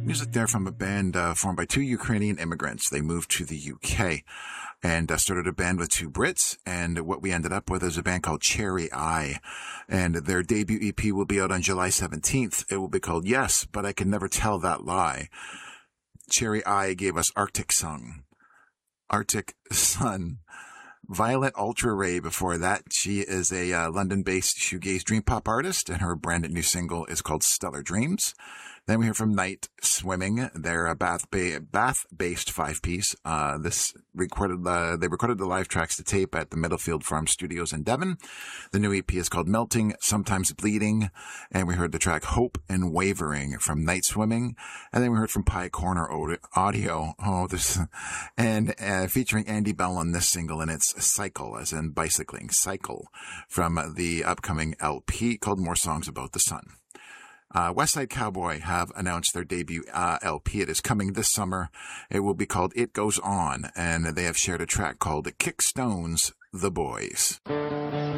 Music there from a band formed by two Ukrainian immigrants. They moved to the UK and started a band with two Brits. And what we ended up with is a band called Cherry Eye. And their debut EP will be out on July 17th. It will be called Yes, But I Can Never Tell That Lie. Cherry Eye gave us Arctic Sun. Violet Ultra Ray before that. She is a London-based shoegaze dream pop artist, and her brand new single is called Stellar Dreams. Then we hear from Night Swimming. They're a Bath-based five-piece. They recorded the live tracks to tape at the Middlefield Farm Studios in Devon. The new EP is called Melting, Sometimes Bleeding, and we heard the track Hope and Wavering from Night Swimming. And then we heard from Pie Corner Audio. Featuring Andy Bell on this single, and it's Cycle, as in bicycling, Cycle, from the upcoming LP called More Songs About the Sun. West Side Cowboy have announced their debut LP. It is coming this summer. It will be called It Goes On, and they have shared a track called Kick Stones, The Boys.